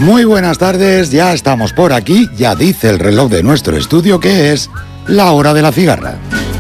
Muy buenas tardes, ya estamos por aquí, ya dice el reloj de nuestro estudio que es la hora de la cigarra.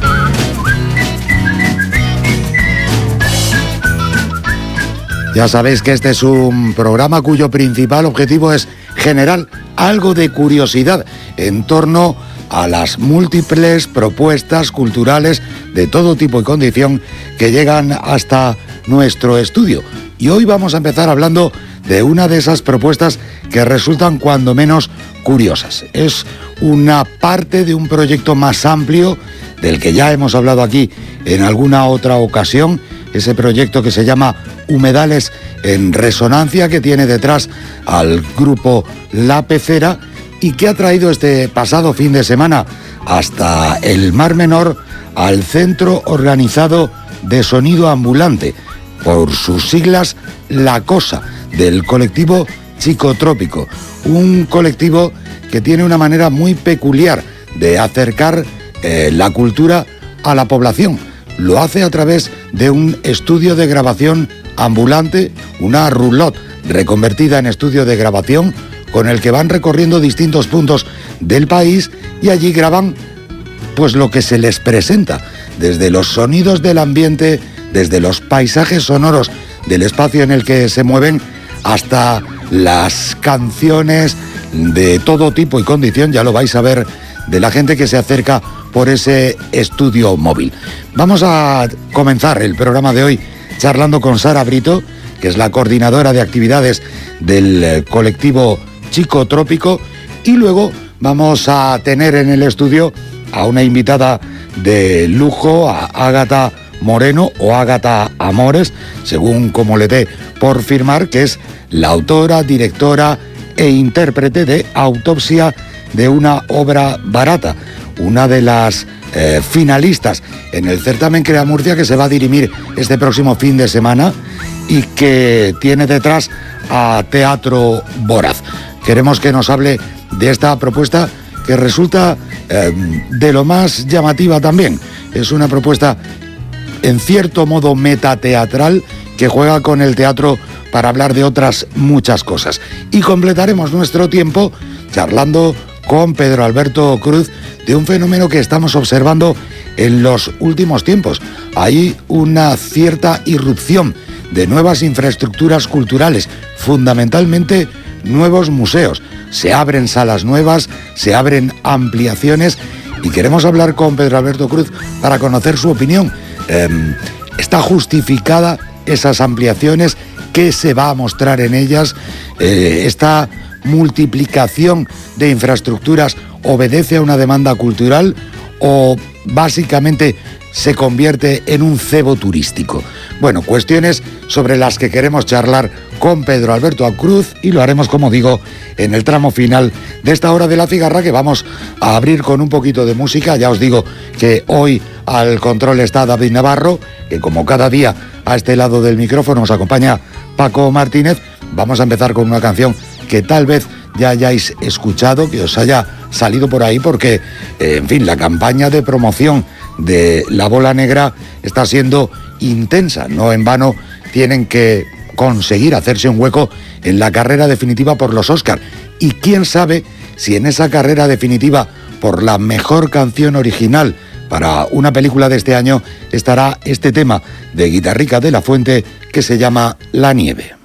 Ya sabéis que este es un programa cuyo principal objetivo es generar algo de curiosidad en torno a las múltiples propuestas culturales de todo tipo y condición que llegan hasta nuestro estudio. Y hoy vamos a empezar hablando de una de esas propuestas que resultan cuando menos curiosas. Es una parte de un proyecto más amplio del que ya hemos hablado aquí en alguna otra ocasión, ese proyecto que se llama Humedales en Resonancia, que tiene detrás al grupo La Pecera y que ha traído este pasado fin de semana hasta el Mar Menor al Centro Organizado de Sonido Ambulante, por sus siglas La Cosa, del colectivo Chicotrópico, un colectivo que tiene una manera muy peculiar de acercar la cultura a la población. Lo hace a través de un estudio de grabación ambulante, una roulotte reconvertida en estudio de grabación, con el que van recorriendo distintos puntos del país y allí graban pues lo que se les presenta, desde los sonidos del ambiente, desde los paisajes sonoros del espacio en el que se mueven, hasta las canciones de todo tipo y condición, ya lo vais a ver, de la gente que se acerca por ese estudio móvil. Vamos a comenzar el programa de hoy charlando con Sara Brito, que es la coordinadora de actividades del colectivo Chicotrópico, y luego vamos a tener en el estudio a una invitada de lujo, a Ágata Moreno o Ágata Amores, según como le dé por firmar, que es la autora, directora e intérprete de Autopsia de una obra barata, una de las finalistas en el certamen Crea Murcia, que se va a dirimir este próximo fin de semana y que tiene detrás a Teatro Voraz. Queremos que nos hable de esta propuesta que resulta de lo más llamativa también. Es una propuesta en cierto modo metateatral que juega con el teatro para hablar de otras muchas cosas. Y completaremos nuestro tiempo charlando con Pedro Alberto Cruz de un fenómeno que estamos observando en los últimos tiempos. Hay una cierta irrupción de nuevas infraestructuras culturales, fundamentalmente nuevos museos. Se abren salas nuevas, se abren ampliaciones y queremos hablar con Pedro Alberto Cruz para conocer su opinión. ¿Está justificada esas ampliaciones? ¿Qué se va a mostrar en ellas? ¿Esta multiplicación de infraestructuras obedece a una demanda cultural o básicamente se convierte en un cebo turístico? Bueno, cuestiones sobre las que queremos charlar con Pedro Alberto Cruz y lo haremos, como digo, en el tramo final de esta hora de la cigarra, que vamos a abrir con un poquito de música. Ya os digo que hoy al control está David Navarro, que como cada día a este lado del micrófono nos acompaña Paco Martínez. Vamos a empezar con una canción que tal vez ya hayáis escuchado, que os haya salido por ahí, porque, en fin, la campaña de promoción de La Bola Negra está siendo intensa. No en vano tienen que conseguir hacerse un hueco en la carrera definitiva por los Oscar. Y quién sabe si en esa carrera definitiva por la mejor canción original para una película de este año estará este tema de Guitarrica de la Fuente que se llama La Nieve.